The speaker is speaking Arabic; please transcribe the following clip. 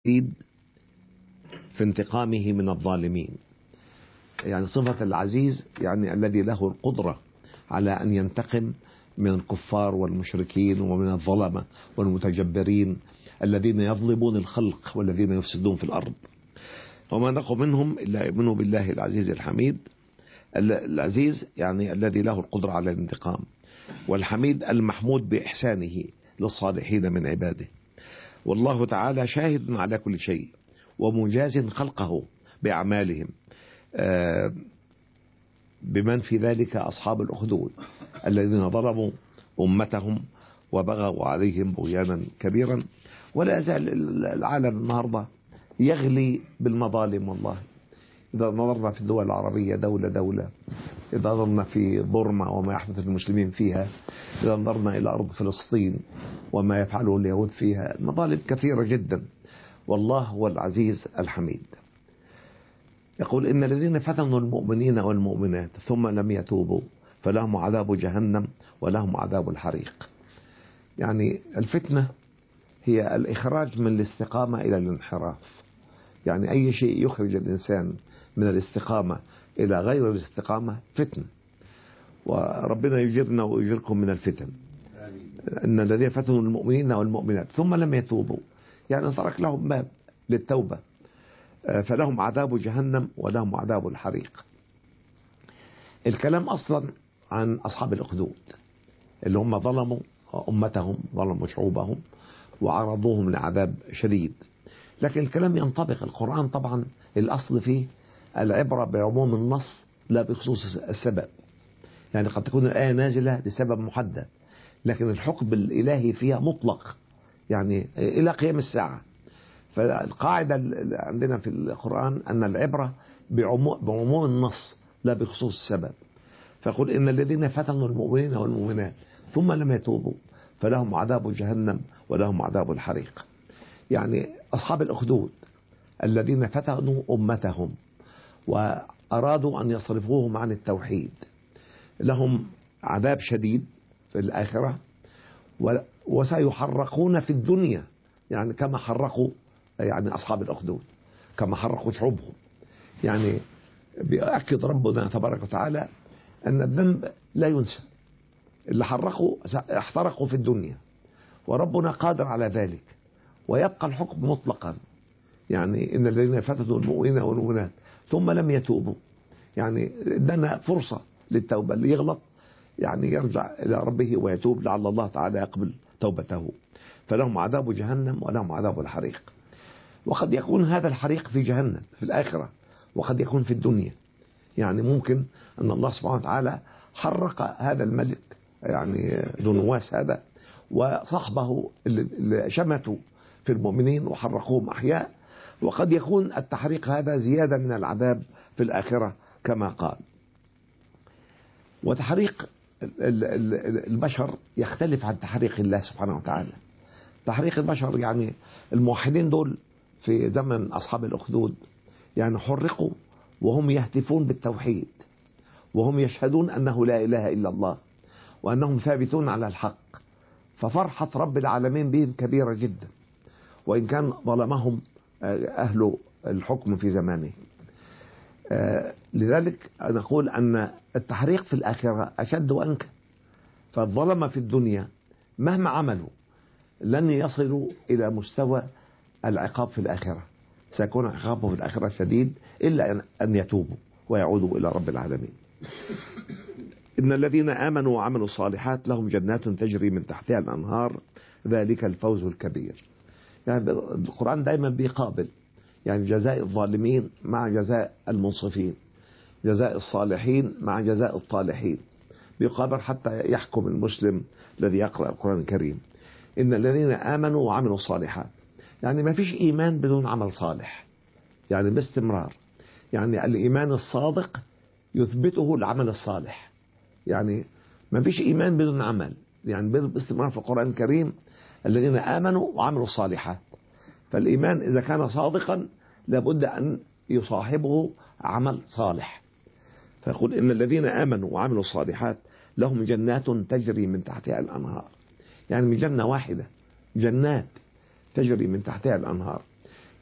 الشديد في انتقامه من الظالمين. يعني صفة العزيز يعني الذي له القدرة على أن ينتقم من الكفار والمشركين ومن الظلمة والمتجبرين الذين يظلمون الخلق والذين يفسدون في الأرض. وما نقم منهم إلا يؤمنوا بالله العزيز الحميد. العزيز يعني الذي له القدرة على الانتقام، والحميد المحمود بإحسانه للصالحين من عباده. والله تعالى شاهد على كل شيء ومجاز خلقه بأعمالهم، بمن في ذلك أصحاب الأخدود الذين ظلموا أمتهم وبغوا عليهم بغيانا كبيرا. ولا يزال العالم النهاردة يغلي بالمظالم. والله إذا نظرنا في الدول العربية دولة، إذا نظرنا في بورما وما يحدث للمسلمين فيها، إذا نظرنا إلى أرض فلسطين وما يفعله اليهود فيها، مظالم كثيرة جدا. والله هو العزيز الحميد. يقول إن الذين فتنوا المؤمنين والمؤمنات ثم لم يتوبوا فلهم عذاب جهنم ولهم عذاب الحريق. يعني الفتنة هي الإخراج من الاستقامة إلى الانحراف. يعني أي شيء يخرج الإنسان من الاستقامة إلى غير الاستقامة فتنة، وربنا يجرنا ويجركم من الفتن. إن الذين فتنوا المؤمنين والمؤمنات ثم لم يتوبوا يعني ترك لهم باب للتوبة فلهم عذاب جهنم ولهم عذاب الحريق. الكلام أصلا عن أصحاب الأخدود اللي هم ظلموا أمتهم، ظلموا شعوبهم وعرضوهم لعذاب شديد. لكن الكلام ينطبق، القرآن طبعا الأصل فيه العبرة بعموم النص لا بخصوص السبب. يعني قد تكون الآية نازلة لسبب محدد، لكن الحكم الإلهي فيها مطلق يعني إلى قيام الساعة. فالقاعدة عندنا في القرآن أن العبرة بعموم النص لا بخصوص السبب. فقل إن الذين فتنوا المؤمنين والمؤمنات ثم لم يتوبوا فلهم عذاب جهنم ولهم عذاب الحريق. يعني أصحاب الأخدود الذين فتنوا أمتهم وأرادوا أن يصرفوهم عن التوحيد لهم عذاب شديد في الآخرة، وسيحرقون في الدنيا يعني كما حرقوا يعني أصحاب الأخدود، كما حرقوا شعوبهم. يعني بيأكد ربنا تبارك وتعالى أن الذنب لا ينسى. اللي حرقوا احترقوا في الدنيا وربنا قادر على ذلك، ويبقى الحكم مطلقا. يعني إن الذين فتنوا المؤمنين والمؤمنات ثم لم يتوبوا يعني ادنا فرصة للتوبة. اللي يغلط يعني يرجع إلى ربه ويتوب لعل الله تعالى يقبل توبته. فلهم عذاب جهنم ولهم عذاب الحريق. وقد يكون هذا الحريق في جهنم في الآخرة، وقد يكون في الدنيا. يعني ممكن أن الله سبحانه وتعالى حرق هذا الملك يعني ذو نواس هذا وصحبه اللي شمتوا في المؤمنين وحرقوهم أحياء، وقد يكون التحريق هذا زيادة من العذاب في الآخرة كما قال. وتحريق البشر يختلف عن تحريق الله سبحانه وتعالى. تحريق البشر يعني الموحدين دول في زمن أصحاب الأخدود يعني حرقوا وهم يهتفون بالتوحيد، وهم يشهدون أنه لا إله إلا الله وأنهم ثابتون على الحق. ففرحة رب العالمين بهم كبيرة جدا، وإن كان ظلمهم أهل الحكم في زمانه. لذلك نقول أن التحريق في الآخرة أشد وأنكى. فالظلم في الدنيا مهما عملوا لن يصلوا إلى مستوى العقاب في الآخرة. سيكون عقابه في الآخرة شديد إلا أن يتوبوا ويعودوا إلى رب العالمين. إن الذين آمنوا وعملوا الصالحات لهم جنات تجري من تحتها الأنهار ذلك الفوز الكبير. يعني القرآن دائما بيقابل يعني جزاء الظالمين مع جزاء المنصفين، جزاء الصالحين مع جزاء الطالحين. بيقابل حتى يحكم المسلم الذي يقرأ القرآن الكريم. إن الذين آمنوا وعملوا الصالحات يعني ما فيش إيمان بدون عمل صالح، يعني باستمرار. يعني الإيمان الصادق يثبته العمل الصالح. يعني ما فيش إيمان بدون عمل، يعني باستمرار في القرآن الكريم الذين آمنوا وعملوا الصالحات. فالإيمان إذا كان صادقا لابد أن يصاحبه عمل صالح. فيقول إن الذين آمنوا وعملوا الصالحات لهم جنات تجري من تحتها الأنهار. يعني من جنة واحدة جنات تجري من تحتها الأنهار.